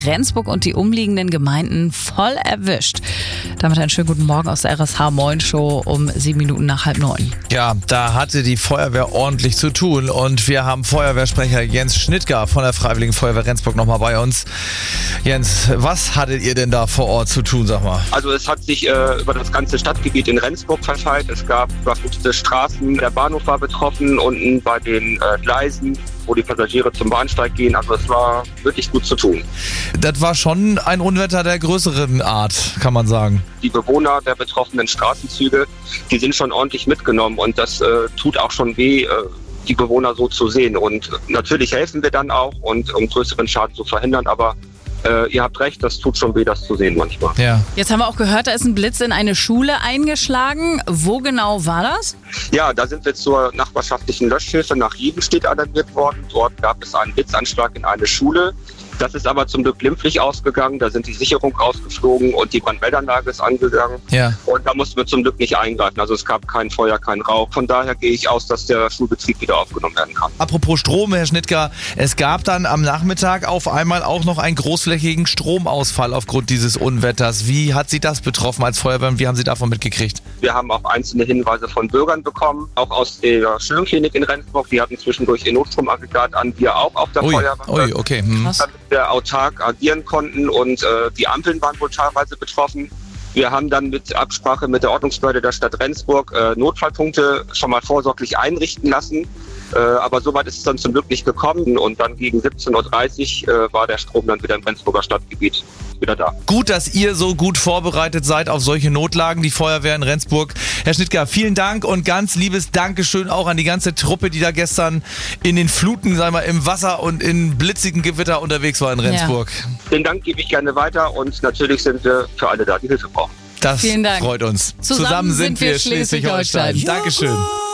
Rendsburg und die umliegenden Gemeinden voll erwischt. Damit einen schönen guten Morgen aus der RSH Moin Show um 7 Minuten nach 8:30. Ja, da hatte die Feuerwehr ordentlich zu tun und wir haben Feuerwehrsprecher Jens Schnittger von der Freiwilligen Feuerwehr Rendsburg nochmal bei uns. Jens, was hattet ihr denn da vor Ort zu tun, sag mal? Also es hat sich über das ganze Stadtgebiet in Rendsburg verteilt. Es gab überflutete Straßen, der Bahnhof war betroffen, unten bei den Gleisen, wo die Passagiere zum Bahnsteig gehen. Also es war wirklich gut zu tun. Das war schon ein Unwetter der größeren Art, kann man sagen. Die Bewohner der betroffenen Straßenzüge, die sind schon ordentlich mitgenommen und das tut auch schon weh, die Bewohner so zu sehen. Und natürlich helfen wir dann auch, um größeren Schaden zu verhindern, aber ihr habt recht, das tut schon weh, das zu sehen manchmal. Ja. Jetzt haben wir auch gehört, da ist ein Blitz in eine Schule eingeschlagen. Wo genau war das? Ja, da sind wir zur nachbarschaftlichen Löschhilfe nach Jedenstedt alarmiert worden. Dort gab es einen Blitzanschlag in eine Schule. Das ist aber zum Glück glimpflich ausgegangen. Da sind die Sicherungen rausgeflogen und die Brandmeldanlage ist angegangen. Ja. Und da mussten wir zum Glück nicht eingreifen. Also es gab kein Feuer, kein Rauch. Von daher gehe ich aus, dass der Schulbetrieb wieder aufgenommen werden kann. Apropos Strom, Herr Schnittger, es gab dann am Nachmittag auf einmal auch noch einen großflächigen Stromausfall aufgrund dieses Unwetters. Wie hat Sie das betroffen als Feuerwehr und wie haben Sie davon mitgekriegt? Wir haben auch einzelne Hinweise von Bürgern bekommen, auch aus der Schulklinik in Rendsburg. Die hatten zwischendurch ihr Notstromaggregat an, wir auch auf der Feuerwehr. Ui, okay. Damit wir autark agieren konnten und die Ampeln waren wohl teilweise betroffen. Wir haben dann mit Absprache mit der Ordnungsbehörde der Stadt Rendsburg Notfallpunkte schon mal vorsorglich einrichten lassen. Aber soweit ist es dann zum Glück nicht gekommen und dann gegen 17:30 Uhr war der Strom dann wieder im Rendsburger Stadtgebiet wieder da. Gut, dass ihr so gut vorbereitet seid auf solche Notlagen, die Feuerwehr in Rendsburg. Herr Schnittger, vielen Dank und ganz liebes Dankeschön auch an die ganze Truppe, die da gestern in den Fluten, sagen wir, im Wasser und in blitzigen Gewitter unterwegs war in Rendsburg. Ja. Den Dank gebe ich gerne weiter und natürlich sind wir für alle da, die Hilfe brauchen. Das freut uns. Zusammen sind wir Schleswig-Holstein. Dankeschön.